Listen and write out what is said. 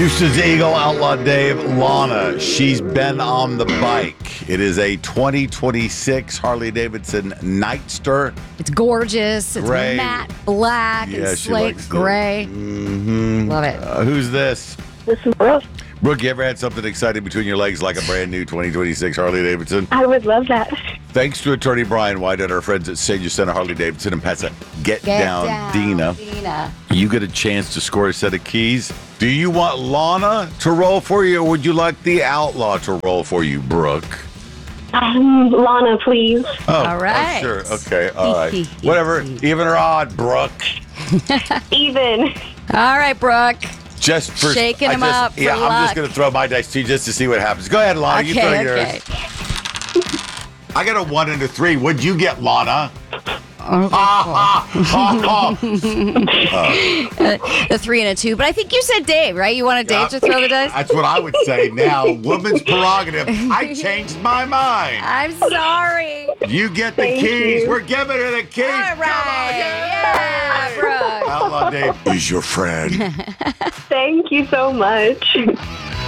Houston's Eagle, Outlaw Dave, Lana. She's been on the bike. It is a 2026 Harley-Davidson Nightster. It's gorgeous. It's Gray. matte black Yeah, and she slate likes gray. Love it. Who's this? This is Brooke. Brooke, you ever had something exciting between your legs like a brand new 2026 Harley-Davidson? I would love that. Thanks to attorney Brian White and our friends at Senior Center Harley-Davidson and Pesa. Get down, Dina. You get a chance to score a set of keys. Do you want Lana to roll for you, or would you like the Outlaw to roll for you, Brooke? Lana, please. Oh, All right. Oh, sure. Okay. All right. Whatever. Even or odd, Brooke. Even. All right, Brooke. Just for Shaking him up for I'm just luck. going to throw my dice too, just to see what happens. Go ahead, Lana. You throw yours. I got a 1 and a 3. What'd you get, Lana? The 3 and a 2. But I think you said Dave, right? You wanted Dave to throw the dice? That's what I would say now. Woman's prerogative. I changed my mind. I'm sorry. You get the Thank keys. you. We're giving her the keys. All Come on, right. yay! Yeah, Brooke. Outlaw Dave is your friend. Thank you so much.